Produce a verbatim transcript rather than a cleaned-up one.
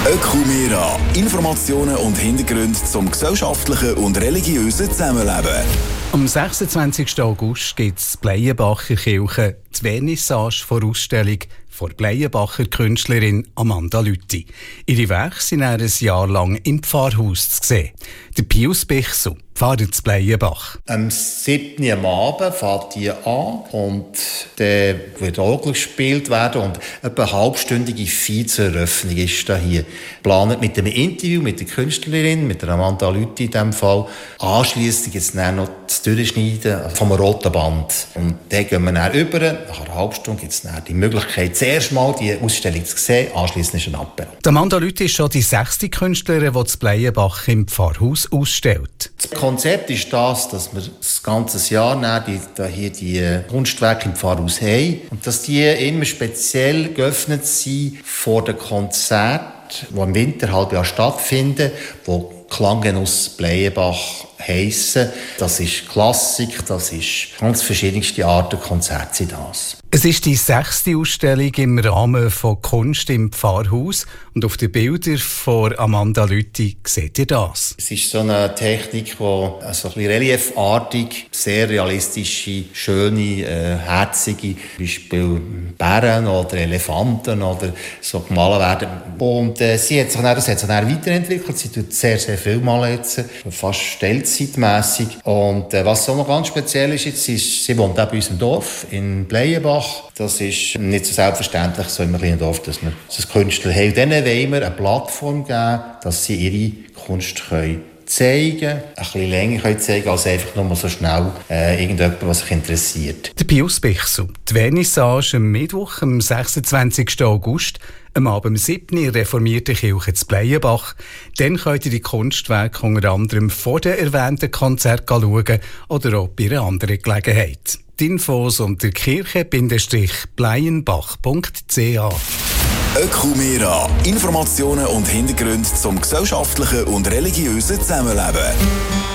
Ökumera. Informationen und Hintergründe zum gesellschaftlichen und religiösen Zusammenleben. Am sechsundzwanzigsten August gibt es in Bleienbacher Kirche die Vernissage vor Ausstellung von der Bleienbacher Künstlerin Amanda Lüthi. Ihre Werke sind ein Jahr lang im Pfarrhaus zu sehen. Der Pius Bichsel, Pfarrer zu Bleienbach. Am siebten am Abend fängt die an und dann wird Orgel gespielt werden und etwa eine halbstündige Feier zur Eröffnung ist da hier geplant mit einem Interview mit der Künstlerin, mit der Amanda Lüthi in diesem Fall. Anschliessend gibt es dann noch das Durchschneiden vom roten Band. Und dann gehen wir dann über. Nach einer halben Stunde gibt es dann die Möglichkeit, zuerst mal die Ausstellung zu sehen, anschliessend ist ein Apero. Amanda Lüthi ist schon die sechste Künstlerin, die das Bleienbach im Pfarrhaus ausstellt. Das Konzept ist das, dass wir das ganze Jahr die, hier die Kunstwerke im Pfarrhaus haben und dass die immer speziell geöffnet sind vor den Konzerten, die im Winterhalbjahr stattfinden, wo Klanggenuss Bleienbach heissen. Das ist Klassik, das ist ganz verschiedenste Arten Konzerte sind das. Es ist die sechste Ausstellung im Rahmen von Kunst im Pfarrhaus und auf den Bildern von Amanda Lüthi seht ihr das. Es ist so eine Technik, die also ein bisschen reliefartig, sehr realistische, schöne, äh, herzige, zum Beispiel Bären oder Elefanten oder so gemalt werden. Und äh, sie hat sich dann, das hat sich dann weiterentwickelt. Sie tut sehr, sehr viel malen jetzt, fast stellzeitmässig. Und äh, was auch noch ganz speziell ist, jetzt ist, sie wohnt auch bei uns im Dorf in Bleienbach. Das ist nicht so selbstverständlich so im kleinen Dorf, dass wir so Künstler haben. Denen wollen wir eine Plattform geben, dass sie ihre Kunst können zeigen können, ein bisschen länger können zeigen als einfach nur so schnell äh, irgendjemand, was sich interessiert. Der Pius Bichsel. Die Vernissage am Mittwoch, am sechsundzwanzigsten August, am Abend um siebten in der reformierten Kirche zu Bleienbach. Dann könnt ihr die Kunstwerke unter anderem vor den erwähnten Konzert schauen oder auch bei einer anderen Gelegenheit. Die Infos unter kirche Bindestrich-bleienbach punkt c h. Ökumera. Informationen und Hintergründe zum gesellschaftlichen und religiösen Zusammenleben.